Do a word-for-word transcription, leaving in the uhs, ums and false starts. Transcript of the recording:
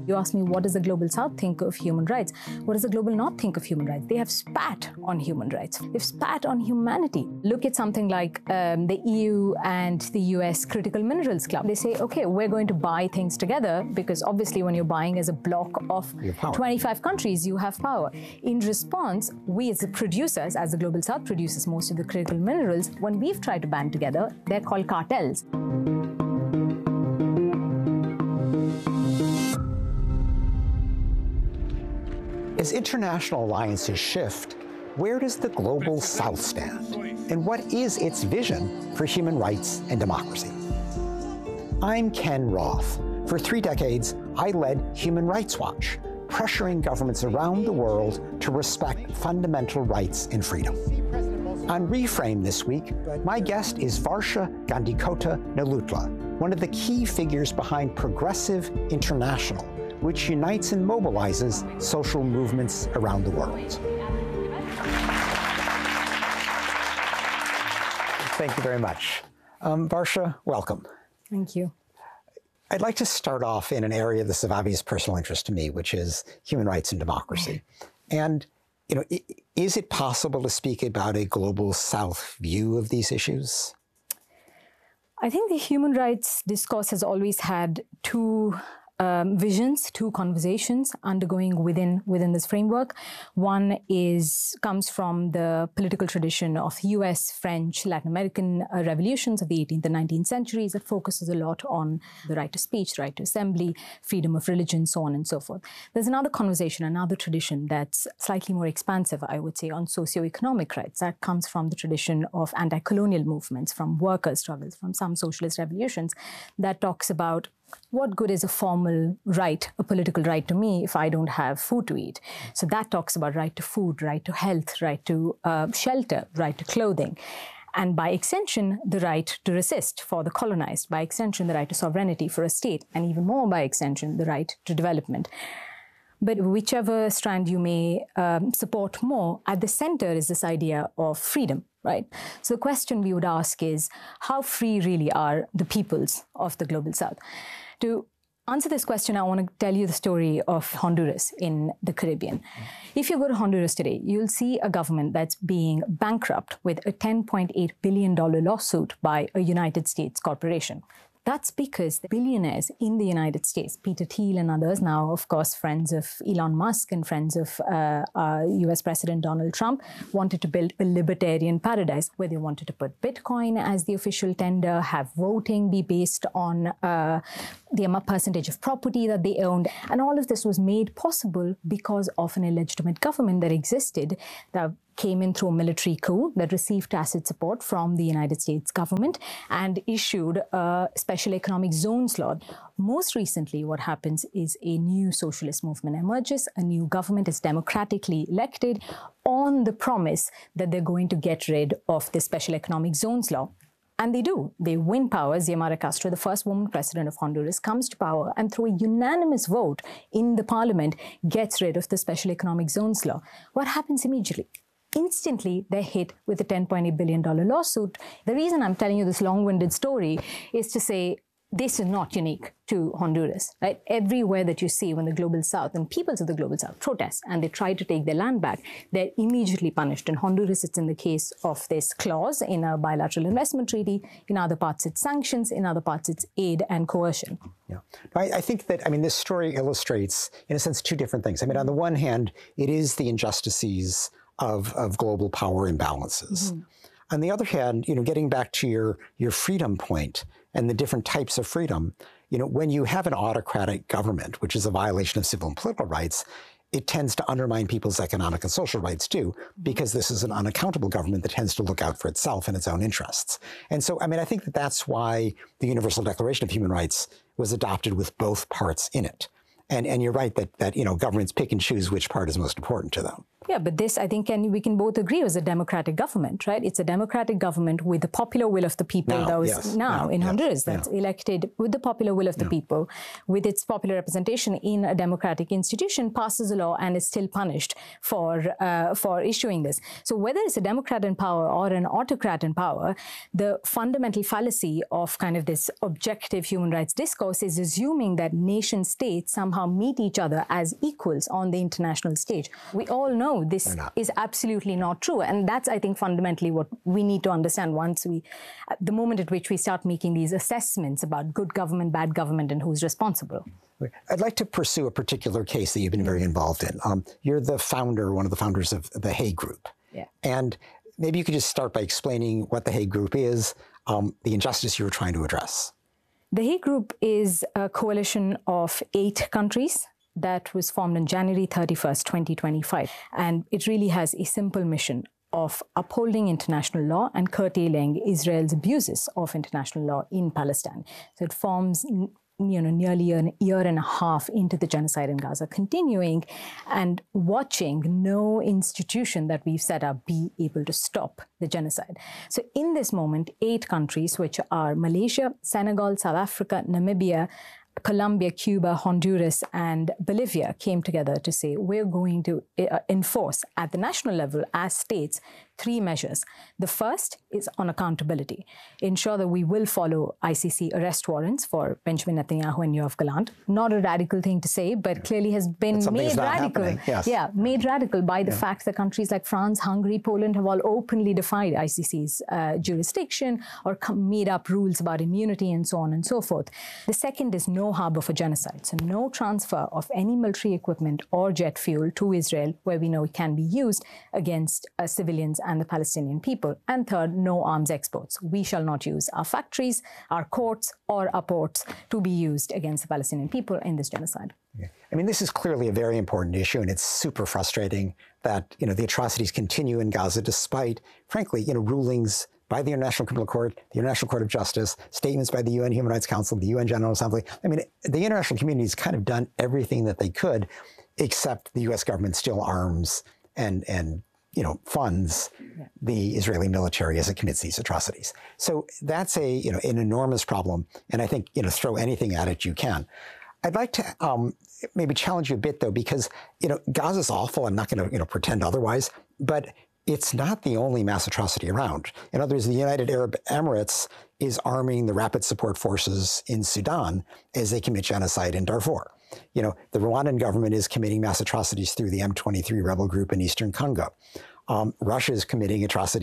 You ask me, what does the Global South think of human rights? What does the Global North think of human rights? They have spat on human rights. They've spat on humanity. Look at something like um, the E U and the U S Critical Minerals Club. They say, okay, we're going to buy things together because obviously when you're buying as a block of twenty-five countries, you have power. In response, we as the producers, as the Global South produces most of the critical minerals, when we've tried to band together, they're called cartels. As international alliances shift, where does the Global South stand? And what is its vision for human rights and democracy? I'm Ken Roth. For three decades, I led Human Rights Watch, pressuring governments around the world to respect fundamental rights and freedom. On Reframe this week, my guest is Varsha Gandikota Nalutla, one of the key figures behind Progressive International, which unites and mobilizes social movements around the world. Thank you very much. Um, Varsha, welcome. Thank you. I'd like to start off in an area that's of obvious personal interest to me, which is human rights and democracy. And, you know, is it possible to speak about a Global South view of these issues? I think the human rights discourse has always had two Um, visions, two conversations undergoing within within this framework. One is comes from the political tradition of U S, French, Latin American uh, revolutions of the eighteenth and nineteenth centuries that focuses a lot on the right to speech, the right to assembly, freedom of religion, so on and so forth. There's another conversation, another tradition that's slightly more expansive, I would say, on socioeconomic rights. That comes from the tradition of anti-colonial movements, from workers' struggles, from some socialist revolutions, that talks about what good is a formal right, a political right to me if I don't have food to eat? So that talks about right to food, right to health, right to uh, shelter, right to clothing. And by extension, the right to resist for the colonized. By extension, the right to sovereignty for a state. And even more by extension, the right to development. But whichever strand you may um, support more, at the center is this idea of freedom, right? So the question we would ask is, how free really are the peoples of the Global South? To answer this question, I want to tell you the story of Honduras in the Caribbean. If you go to Honduras today, you'll see a government that's being bankrupt with a ten point eight billion dollars lawsuit by a United States corporation. That's because the billionaires in the United States, Peter Thiel and others, now, of course, friends of Elon Musk and friends of uh, uh, U S President Donald Trump, wanted to build a libertarian paradise where they wanted to put Bitcoin as the official tender, have voting be based on uh, the percentage of property that they owned. And all of this was made possible because of an illegitimate government that existed that came in through a military coup that received tacit support from the United States government and issued a special economic zones law. Most recently, what happens is a new socialist movement emerges, a new government is democratically elected on the promise that they're going to get rid of the special economic zones law. And they do. They win power. Xiomara Castro, the first woman president of Honduras, comes to power and through a unanimous vote in the parliament gets rid of the special economic zones law. What happens immediately? Instantly, they're hit with a ten point eight billion dollars lawsuit. The reason I'm telling you this long-winded story is to say this is not unique to Honduras, right? Everywhere that you see when the Global South and peoples of the Global South protest and they try to take their land back, they're immediately punished. In Honduras, it's in the case of this clause in a bilateral investment treaty. In other parts, it's sanctions. In other parts, it's aid and coercion. Yeah, I, I think that, I mean, this story illustrates, in a sense, two different things. I mean, on the one hand, it is the injustices Of, of global power imbalances. Mm-hmm. On the other hand, you know, getting back to your, your freedom point and the different types of freedom, you know, when you have an autocratic government, which is a violation of civil and political rights, it tends to undermine people's economic and social rights too, mm-hmm. because this is an unaccountable government that tends to look out for itself and its own interests. And so, I mean, I think that that's why the Universal Declaration of Human Rights was adopted with both parts in it. And, and you're right that, that, you know, governments pick and choose which part is most important to them. Yeah, but this, I think, can we can both agree, was a democratic government, right? It's a democratic government with the popular will of the people now, that was yes, now, now in yes, Honduras, that's yeah. elected with the popular will of the yeah. people, with its popular representation in a democratic institution, passes a law and is still punished for, uh, for issuing this. So whether it's a Democrat in power or an autocrat in power, the fundamental fallacy of kind of this objective human rights discourse is assuming that nation states somehow meet each other as equals on the international stage. We all know this is absolutely not true. And that's, I think, fundamentally what we need to understand once we, at the moment at which we start making these assessments about good government, bad government, and who's responsible. I'd like to pursue a particular case that you've been very involved in. Um, you're the founder, one of the founders of the Hague Group. Yeah. And maybe you could just start by explaining what the Hague Group is, um, the injustice you were trying to address. The Hague Group is a coalition of eight countries that was formed on January thirty-first, twenty twenty-five. And it really has a simple mission of upholding international law and curtailing Israel's abuses of international law in Palestine. So it forms, you know, nearly a year and a half into the genocide in Gaza, continuing and watching no institution that we've set up be able to stop the genocide. So in this moment, eight countries, which are Malaysia, Senegal, South Africa, Namibia, Colombia, Cuba, Honduras, and Bolivia came together to say we're going to uh, enforce at the national level as states three measures. The first is on accountability. Ensure that we will follow I C C arrest warrants for Benjamin Netanyahu and Yoav Gallant. Not a radical thing to say, but clearly has been made radical. Yes. Yeah, made radical by the yeah. fact that countries like France, Hungary, Poland have all openly defied I C C's uh, jurisdiction or made up rules about immunity and so on and so forth. The second is no harbor for genocide. So no transfer of any military equipment or jet fuel to Israel where we know it can be used against uh, civilians and the Palestinian people. And third, no arms exports. We shall not use our factories, our courts, or our ports to be used against the Palestinian people in this genocide. Yeah. I mean, this is clearly a very important issue, and it's super frustrating that, you know, the atrocities continue in Gaza despite, frankly, you know, rulings by the International Criminal Court, the International Court of Justice, statements by the U N Human Rights Council, the U N General Assembly. I mean, the international community has kind of done everything that they could, except the U S government still arms and, and you know, funds yeah. the Israeli military as it commits these atrocities. So that's a, you know, an enormous problem. And I think, you know, throw anything at it you can. I'd like to um, maybe challenge you a bit, though, because, you know, Gaza's awful. I'm not going to, you know, pretend otherwise. But it's not the only mass atrocity around. In other words, the United Arab Emirates is arming the Rapid Support Forces in Sudan as they commit genocide in Darfur. You know, the Rwandan government is committing mass atrocities through the M twenty-three rebel group in eastern Congo. Um, Russia is committing atrocities